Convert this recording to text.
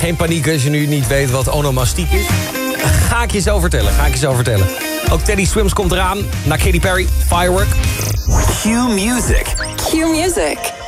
geen paniek als je nu niet weet wat onomastiek is. Ga ik je zo vertellen. Ook Teddy Swims komt eraan. Na Katy Perry, Firework. Q Music. Q Music.